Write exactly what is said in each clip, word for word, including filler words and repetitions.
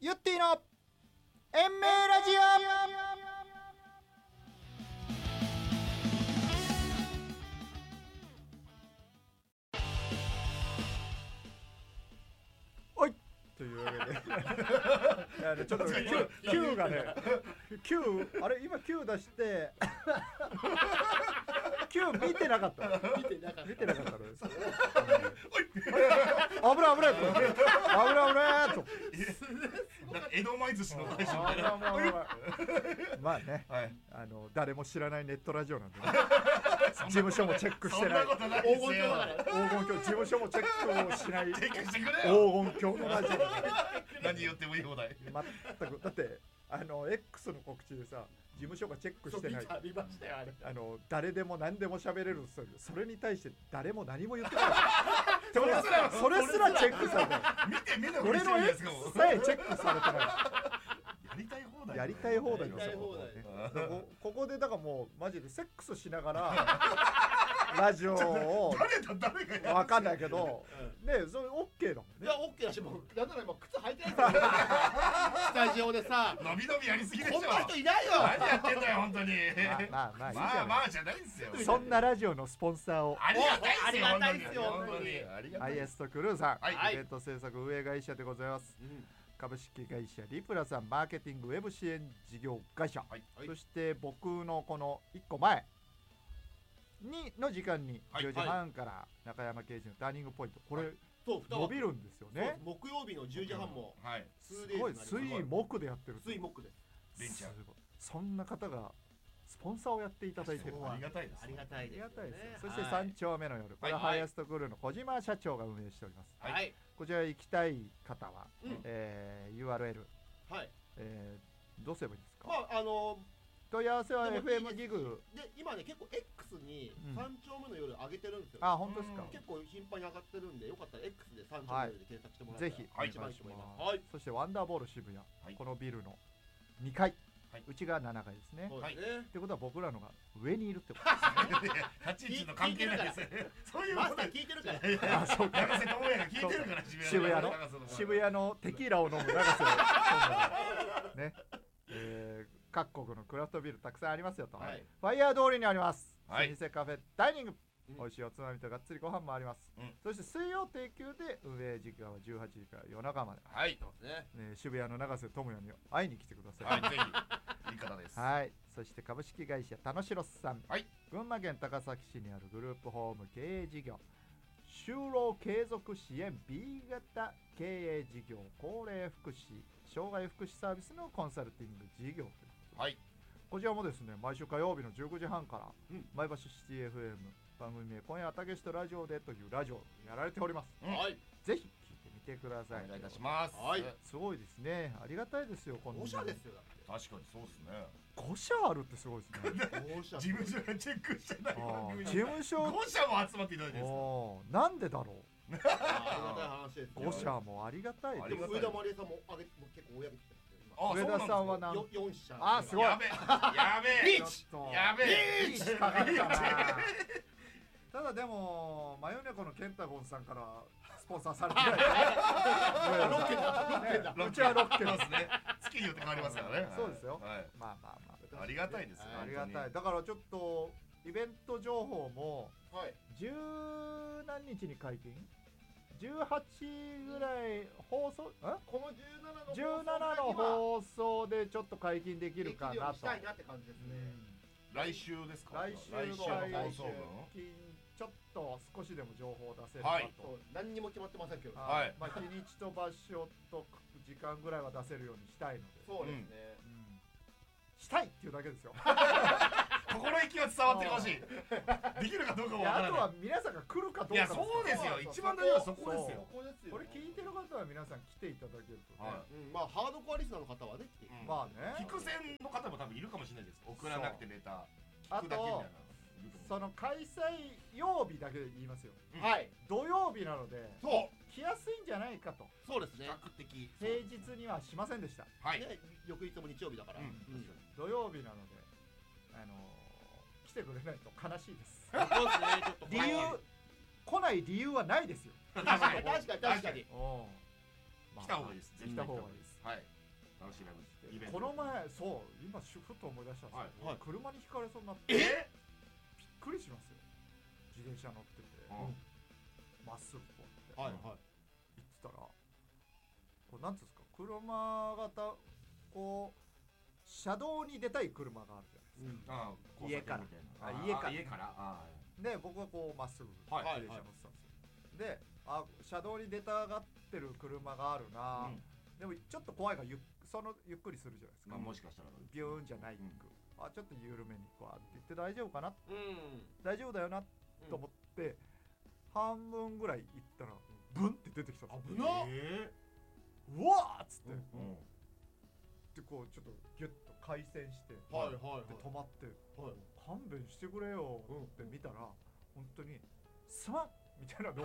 ゆってぃの延命ラジオ。おいというわけでいや、ね、ちょっと Q, Q がね Q あれ今 Q 出してQ 見てなかった見てなかった見てなかったのです危ない危ない危ない危ないとなんか江戸前寿司の大将みたいな。 まあね、 はい、 あの誰も知らないネットラジオなんで、ね、事務所もチェックしてない黄金鏡事務所もチェックをしない黄金鏡のラジオ何言ってもいい放題。 全くだってあの X の告知でさ、事務所がチェックしてない、あの誰でも何でも喋れる、それに対して誰も何も言ってないそれすらそれすらチェックされてない。 見て見て俺の X さえチェックされてない。 やりたい放題やりたい放題のさ、こ, ここでだからもうマジでセックスしながらラジオを誰だ誰がやわかんないけど、ね、それ OK だもんね。 いや OK だし、もうなんなら今靴履いてないんですよスタジオでさ、 伸び伸びやりすぎでしょ。 こんな人いないよ。 何やってんだよ本当に。 まあまあまあまあまあじゃないんですよ。 そんなラジオのスポンサーをありがたいありがたいですよ本当に。 アイエスとクルーさん、 はい、 イベント制作運営会社でございます、うん、株式会社リプラさんマーケティングウェブ支援事業会社、はい、そして僕のこのいっこまえにの時間にじゅうじはんから中山刑事のターニングポイント、これ、はい、そう伸びるんですよね。 木曜日のじゅうじはんも、 はい、すごい水木でやってる。 水木ですベンチャー。 そんな方がスポンサーをやっていただいてる。 ありがたいです。 ありがたいです。 そしてさん丁目の夜、これはハイエストクルーの小島社長が運営しております。 はい、 こちら行きたい方は、うん、えー、ユーアールエル、 はい、 えー、どうすればいいですか。 まああの問い合わせは エフエム ギグで今ね結構 X にさん丁目の夜上げてるんですよ。 あ、本当ですか。 結構頻繁に上がってるんで、よかったら X でさん丁目の夜で検索してもらったら、 ぜひ一番いいと思います。 はい。そしてワンダーボール渋谷、はい、このビルのにかい、はい、内側ななかいですね。はい。ってことは僕らのが上にいるってことですね。 立ち位置の関係ないですね。そういうこと聞いてるから。 あ、そうか。永瀬智也が聞いてるから渋谷の渋谷のテキーラを飲む永瀬ね。えー各国のクラフトビールたくさんありますよと、はい、ファイヤー通りにあります、はい、老舗カフェダイニング、うん、美味しいおつまみとがっつりご飯もあります、うん、そして水曜定休で運営時間はじゅうはちじから夜中まで、 はい、 ね、渋谷の永瀬智也に会いに来てください。 はい、ぜひいい方です。 はい、そして株式会社田野城さん、はい、群馬県高崎市にあるグループホーム経営事業就労継続支援 B 型経営事業高齢福祉障害福祉サービスのコンサルティング事業ということで、はい、こちらもですね毎週火曜日のじゅうごじはんから、うん、前橋シティ エフエム 番組名今夜はたけしとラジオでというラジオをやられております、うん、はい、ぜひ聞いてみてください。 お願いいたします。 はい、すごいですね、ありがたいですよ。このご社ですよ。 確かにそうですね。 ご社あるってすごいですね。 事務所がチェックしてない番組に事務所ご社も集まっていただいてるんですか。なんでだろう。 ありがたい話です。 ご社もありがたい。 でも上田まりえさんもあげ結構追い上げてきてますよ。上田さんは何？ よん社。 あ、すごい。 やべえやべえリーチやべえリーチかかったな。ただでもマヨネコのケンタゴンさんからスポンサーされてない。 ロッケだロッケだ。 うちはロッケですね。月によって変わりますからね。 そうですよ。 はい。 まあまあまあ。 ありがたいですね。 ありがたい。だからちょっとイベント情報も十何日に解禁？じゅうはちぐらい放送、 このじゅうななの放送でちょっと解禁できるかなと。 したいなって感じですね。 来週ですか？ 来週の放送分ちょっと少しでも情報を出せるかと。 何にも決まってませんけど、 はい、まあ日にちと場所と時間ぐらいは出せるようにしたいので。 そうですね、 したいっていうだけですよ。 心意気は伝わってほしい。できるかどうかもわからない。 あとは皆さんが来るかどうか。 いやそうですよ。一番大事はそこですよ。 これ聞いてる方は皆さん来ていただけるとね。 まあハードコアリスナーの方はね。 まあね。 聞く線の方も多分いるかもしれないです。送らなくてレター。 あとその開催曜日だけで言いますよ。 はい。 土曜日なので。 そう。 来やすいんじゃないかと。 そうですね。 比較的平日にはしませんでした。 はい。 翌日も日曜日だから。 土曜日なのであの来てくれないと悲しいです。理由来ない理由はないですよ。 確かに確かに確かに。 来た方がいいです。 来た方がいいです。 はい。楽しいライブイベント。 この前そう今ふと思い出したんですけど、 はい車にひかれそうになってえびっくりしますよ。自転車乗っててまっすぐこうやってはいはい行ってたら、こうなんつうんですか、車型こう車道に出たい車があるじゃないですか。 ああ家からああ家から家からあで僕はこうまっすぐ自はい転車乗ってたんですよ。で、あ車道に出たがってる車があるな、 うんでもちょっと怖いからゆっそのゆっくりするじゃないですか。 まあもしかしたらビューンじゃない、 うんあちょっと緩めにこうって言って大丈夫かな、 うん大丈夫だよなと思って、半分ぐらい行ったらブンって出てきたんですよ。 危なっえうわーっつって、 ーうんでこうちょっとギュッと回旋して、 はいはいはいで止まって、 はい勘弁してくれよって見たら、本当にすまんみたいなの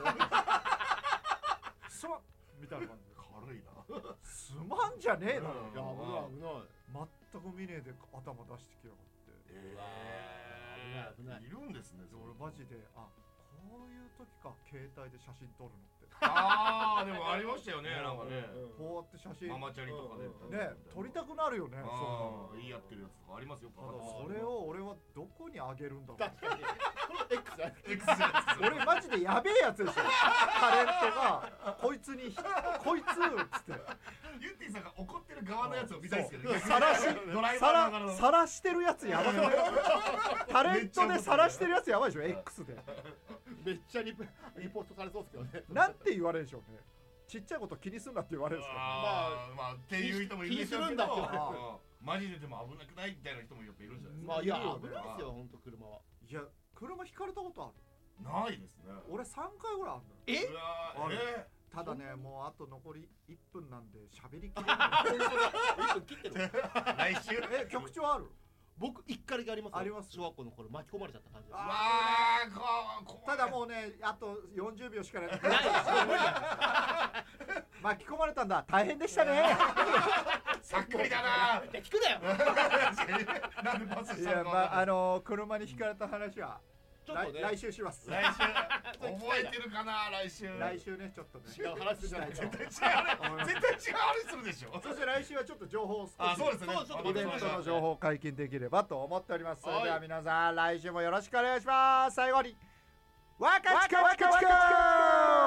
すまんみたいな感じで軽いなすまんじゃねえのよ、 いや危ない危ない全く見ねえで頭出してきやがって、 え危ない危ないいるんですね。 で俺マジであこういう時か携帯で写真撮るのってああでもありましたよねなんかね。 こうやって写真ママチャリとかでね撮りたくなるよね。 ああ言い合ってるやつとかありますよ。 ただそれを俺はどこにあげるんだろう。 確かにこれ X だ X じゃないです俺マジでやべえやつでしょ。タレントがこいつにこいつっつってユッティさんが怒ってる側のやつを見たいですけどね。 さらしドライさバーながらのらさらしてるやつやばい。タレントでさらしてるやつやばいでしょ X で。 めっちゃリプリポートされそうですけどねなんて言われるんでしょうね。ちっちゃいこと気にすんなって言われるんですか。 あーまあっていう人もいるでしょうけど、 気にするんだってうんマジででも危なくないみたいな人もやっぱいるんじゃないですか。 まあいやいるよね危ないですよ本当車はいや車引かれたことある。 ないですね。 俺さんかいぐらいあるのよ。 えうわーあるえただねもうあと残りいっぷんなんで喋りきれない。 いっぷん切ってるー来週え局長ある。 僕一回だけありますよあります小学校の頃巻き込まれちゃった感じですうわーここただもうねあとよんじゅうびょうしかない。 ないですよ無理だ巻き込まれたんだ大変でしたね。 さっくりだなって聞くなよなんでパスしいたのかやまああのー車にひかれた話はちょっとね来来週します。 来週覚えてるかな来週来週ねちょっとね違う話しないと絶対違うあれ絶対違うあれするでしょ。 そして来週はちょっと情報を少しあそうですね。 そうちょっとイベントの情報を解禁できればと思っております。そはいれでは皆さん来週もよろしくお願いします。最後にワカチコワカチコ